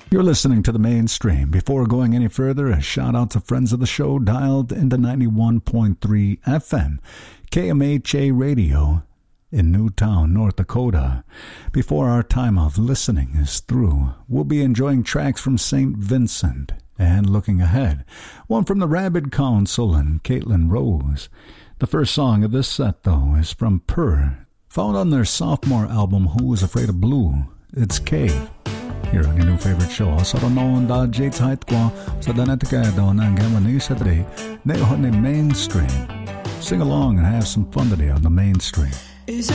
You're listening to The Mainstream. Before going any further, a shout out to friends of the show dialed into 91.3 FM, KMHA Radio in Newtown, North Dakota. Before our time of listening is through, we'll be enjoying tracks from St. Vincent. And looking ahead, one from the Rabid Council and Caitlin Rose. The first song of this set, though, is from Purr, found on their sophomore album, Who Was Afraid of Blue? It's Cave. Here on your new favorite show, sa ronon da Jates Height kwa sa danatikado ng Gamanisa today, na The Mainstream. Sing along and have some fun today on The Mainstream. Is